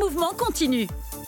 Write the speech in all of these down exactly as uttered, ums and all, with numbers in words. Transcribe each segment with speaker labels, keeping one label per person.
Speaker 1: mouvement continu.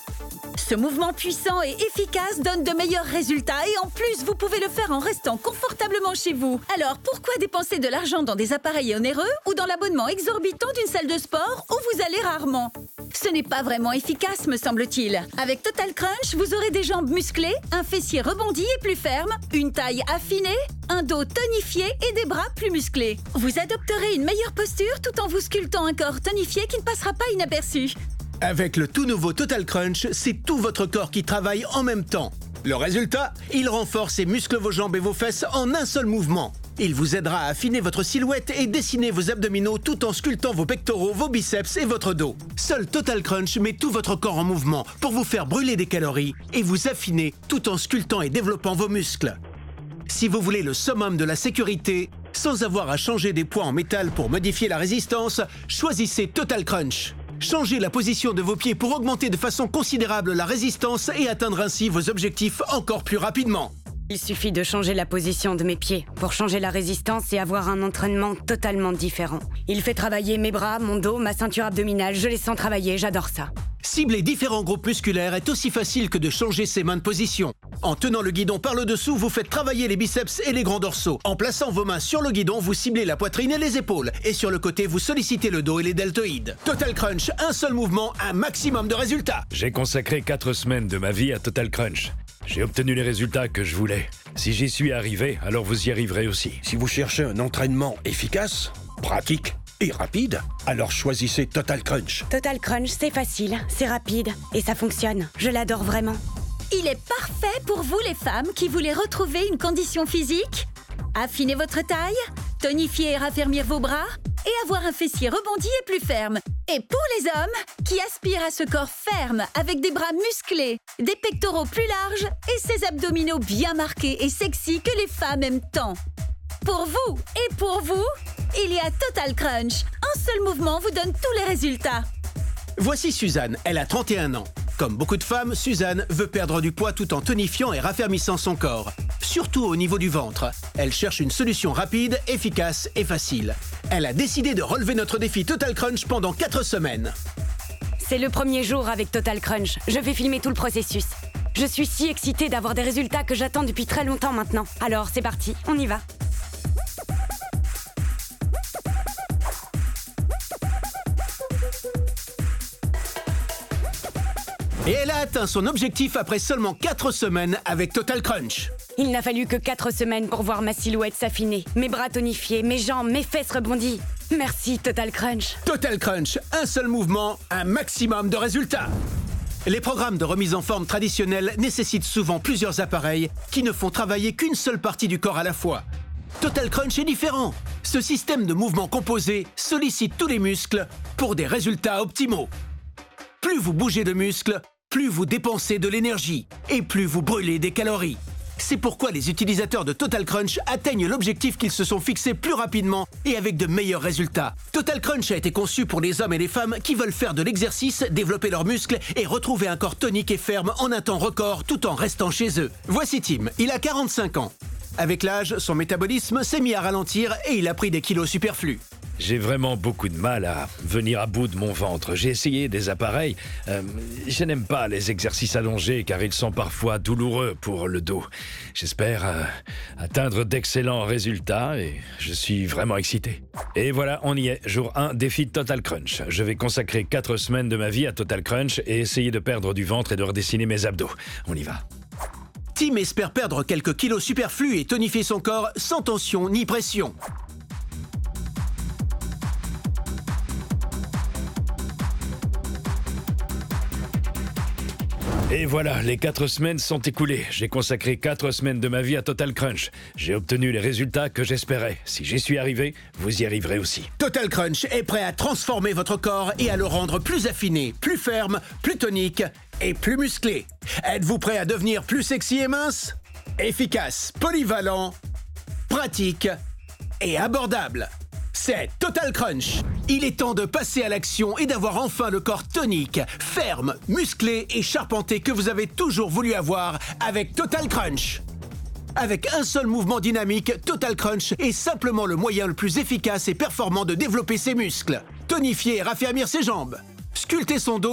Speaker 1: Ce mouvement puissant et efficace donne de meilleurs résultats et en plus, vous pouvez le faire en restant confortablement chez vous. Alors, pourquoi dépenser de l'argent dans des appareils onéreux ou dans l'abonnement exorbitant d'une salle de sport où vous allez rarement? Ce n'est pas vraiment efficace, me semble-t-il. Avec Total Crunch, vous aurez des jambes musclées, un fessier rebondi et plus ferme, une taille affinée, un dos tonifié et des bras plus musclés. Vous adopterez une meilleure posture tout en vous sculptant un corps tonifié qui ne passera pas inaperçu.
Speaker 2: Avec le tout nouveau Total Crunch, c'est tout votre corps qui travaille en même temps. Le résultat, il renforce et muscle vos jambes et vos fesses en un seul mouvement. Il vous aidera à affiner votre silhouette et dessiner vos abdominaux tout en sculptant vos pectoraux, vos biceps et votre dos. Seul Total Crunch met tout votre corps en mouvement pour vous faire brûler des calories et vous affiner tout en sculptant et développant vos muscles. Si vous voulez le summum de la sécurité, sans avoir à changer des poids en métal pour modifier la résistance, choisissez Total Crunch. Changez la position de vos pieds pour augmenter de façon considérable la résistance et atteindre ainsi vos objectifs encore plus rapidement.
Speaker 3: Il suffit de changer la position de mes pieds pour changer la résistance et avoir un entraînement totalement différent. Il fait travailler mes bras, mon dos, ma ceinture abdominale. Je les sens travailler, j'adore ça.
Speaker 2: Cibler différents groupes musculaires est aussi facile que de changer ses mains de position. En tenant le guidon par le dessous, vous faites travailler les biceps et les grands dorsaux. En plaçant vos mains sur le guidon, vous ciblez la poitrine et les épaules. Et sur le côté, vous sollicitez le dos et les deltoïdes. Total Crunch, un seul mouvement, un maximum de résultats.
Speaker 4: J'ai consacré quatre semaines de ma vie à Total Crunch. J'ai obtenu les résultats que je voulais. Si j'y suis arrivé, alors vous y arriverez aussi.
Speaker 5: Si vous cherchez un entraînement efficace, pratique et rapide, alors choisissez Total Crunch.
Speaker 3: Total Crunch, c'est facile, c'est rapide et ça fonctionne. Je l'adore vraiment.
Speaker 1: Il est parfait pour vous les femmes qui voulez retrouver une condition physique, affiner votre taille, tonifier et raffermir vos bras et avoir un fessier rebondi et plus ferme. Et pour les hommes qui aspirent à ce corps ferme avec des bras musclés, des pectoraux plus larges et ces abdominaux bien marqués et sexy que les femmes aiment tant. Pour vous et pour vous, il y a Total Crunch. Un seul mouvement vous donne tous les résultats.
Speaker 2: Voici Suzanne, elle a trente et un ans. Comme beaucoup de femmes, Suzanne veut perdre du poids tout en tonifiant et raffermissant son corps. Surtout au niveau du ventre. Elle cherche une solution rapide, efficace et facile. Elle a décidé de relever notre défi Total Crunch pendant quatre semaines.
Speaker 3: C'est le premier jour avec Total Crunch. Je vais filmer tout le processus. Je suis si excitée d'avoir des résultats que j'attends depuis très longtemps maintenant. Alors c'est parti, on y va.
Speaker 2: Et elle a atteint son objectif après seulement quatre semaines avec Total Crunch.
Speaker 3: Il n'a fallu que quatre semaines pour voir ma silhouette s'affiner, mes bras tonifiés, mes jambes, mes fesses rebondies. Merci Total Crunch.
Speaker 2: Total Crunch, un seul mouvement, un maximum de résultats. Les programmes de remise en forme traditionnels nécessitent souvent plusieurs appareils qui ne font travailler qu'une seule partie du corps à la fois. Total Crunch est différent. Ce système de mouvements composés sollicite tous les muscles pour des résultats optimaux. Plus vous bougez de muscles, plus vous dépensez de l'énergie et plus vous brûlez des calories. C'est pourquoi les utilisateurs de Total Crunch atteignent l'objectif qu'ils se sont fixés plus rapidement et avec de meilleurs résultats. Total Crunch a été conçu pour les hommes et les femmes qui veulent faire de l'exercice, développer leurs muscles et retrouver un corps tonique et ferme en un temps record tout en restant chez eux. Voici Tim, il a quarante-cinq ans. Avec l'âge, son métabolisme s'est mis à ralentir et il a pris des kilos superflus.
Speaker 4: J'ai vraiment beaucoup de mal à venir à bout de mon ventre. J'ai essayé des appareils. Euh, je n'aime pas les exercices allongés car ils sont parfois douloureux pour le dos. J'espère euh, atteindre d'excellents résultats et je suis vraiment excité. Et voilà, on y est. Jour un, défi Total Crunch. Je vais consacrer quatre semaines de ma vie à Total Crunch et essayer de perdre du ventre et de redessiner mes abdos. On y va.
Speaker 2: Tim espère perdre quelques kilos superflus et tonifier son corps sans tension ni pression.
Speaker 4: Et voilà, les quatre semaines sont écoulées. J'ai consacré quatre semaines de ma vie à Total Crunch. J'ai obtenu les résultats que j'espérais. Si j'y suis arrivé, vous y arriverez aussi.
Speaker 2: Total Crunch est prêt à transformer votre corps et à le rendre plus affiné, plus ferme, plus tonique et plus musclé. Êtes-vous prêt à devenir plus sexy et mince? Efficace, polyvalent, pratique et abordable. C'est Total Crunch. Il est temps de passer à l'action et d'avoir enfin le corps tonique, ferme, musclé et charpenté que vous avez toujours voulu avoir avec Total Crunch. Avec un seul mouvement dynamique, Total Crunch est simplement le moyen le plus efficace et performant de développer ses muscles, tonifier et raffermir ses jambes, sculpter son dos